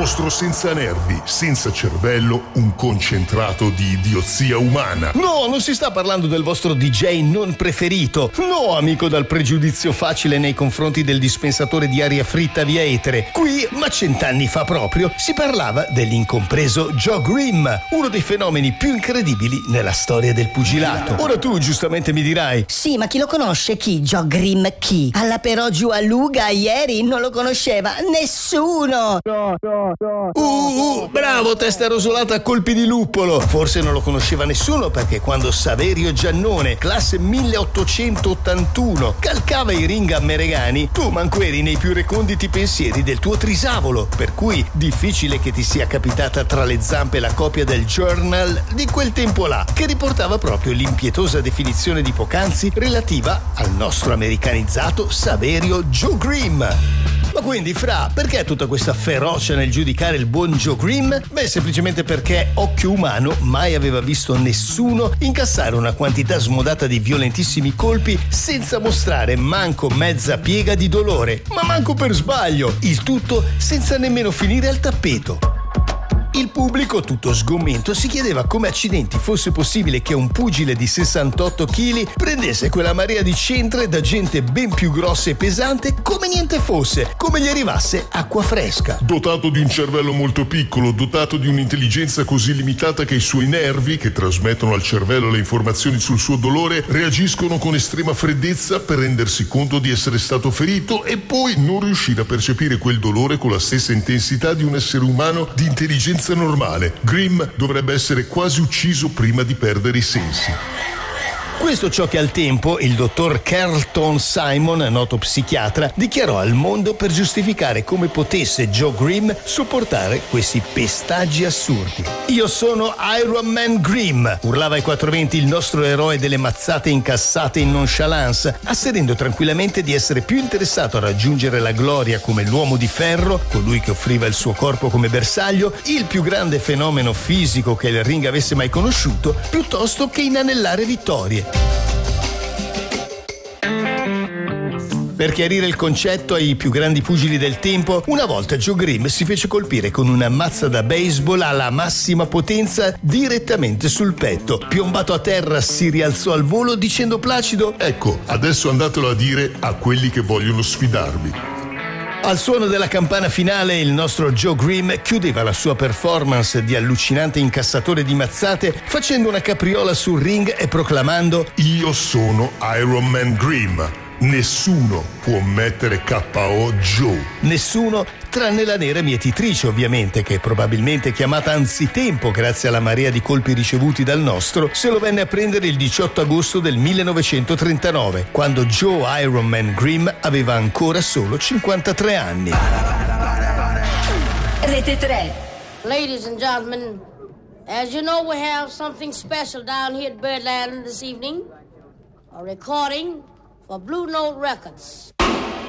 mostro senza nervi, senza cervello, un concentrato di idiozia umana. No, non si sta parlando del vostro DJ non preferito. No, amico dal pregiudizio facile nei confronti del dispensatore di aria fritta via etere. Qui, ma 100 anni fa proprio, si parlava dell'incompreso Joe Grimm, uno dei fenomeni più incredibili nella storia del pugilato. Ora tu giustamente mi dirai: sì, ma chi lo conosce? Chi? Joe Grimm chi? Alla però giù a Luga ieri non lo conosceva nessuno. Bravo, testa rosolata a colpi di luppolo. Forse non lo conosceva nessuno perché quando Saverio Giannone, classe 1881, calcava i ring a Meregani, tu manco eri nei più reconditi pensieri del tuo trisavolo, per cui difficile che ti sia capitata tra le zampe la copia del Journal di quel tempo là, che riportava proprio l'impietosa definizione di poc'anzi relativa al nostro americanizzato Saverio Joe Grimm. Ma quindi, Fra, perché tutta questa ferocia nel giudicare il buon Joe Grimm? Beh, semplicemente perché occhio umano mai aveva visto nessuno incassare una quantità smodata di violentissimi colpi senza mostrare manco mezza piega di dolore, ma manco per sbaglio, il tutto senza nemmeno finire al tappeto. Il pubblico, tutto sgomento, si chiedeva come accidenti fosse possibile che un pugile di 68 kg prendesse quella marea di centre da gente ben più grossa e pesante come niente fosse, come gli arrivasse acqua fresca. Dotato di un cervello molto piccolo, dotato di un'intelligenza così limitata che i suoi nervi, che trasmettono al cervello le informazioni sul suo dolore, reagiscono con estrema freddezza per rendersi conto di essere stato ferito e poi non riuscire a percepire quel dolore con la stessa intensità di un essere umano di intelligenza normale. Grimm dovrebbe essere quasi ucciso prima di perdere i sensi. Questo ciò che al tempo il dottor Carlton Simon, noto psichiatra, dichiarò al mondo per giustificare come potesse Joe Grimm sopportare questi pestaggi assurdi. Io sono Iron Man Grimm, urlava ai 420 il nostro eroe delle mazzate incassate in nonchalance, asserendo tranquillamente di essere più interessato a raggiungere la gloria come l'uomo di ferro, colui che offriva il suo corpo come bersaglio, il più grande fenomeno fisico che il ring avesse mai conosciuto, piuttosto che inanellare vittorie. Per chiarire il concetto ai più grandi pugili del tempo, una volta Joe Grimm si fece colpire con una mazza da baseball alla massima potenza direttamente sul petto. Piombato a terra si rialzò al volo dicendo placido: ecco, adesso andatelo a dire a quelli che vogliono sfidarvi. Al suono della campana finale il nostro Joe Grimm chiudeva la sua performance di allucinante incassatore di mazzate facendo una capriola sul ring e proclamando: io sono Iron Man Grimm. Nessuno può mettere KO Joe. Nessuno, tranne la nera mietitrice ovviamente, che probabilmente chiamata anzitempo grazie alla marea di colpi ricevuti dal nostro, se lo venne a prendere il 18 agosto del 1939, quando Joe Iron Man Grimm aveva ancora solo 53 anni. Rete 3. Ladies and gentlemen, as you know, we have something special down here at Birdland this evening. A recording for Blue Note Records.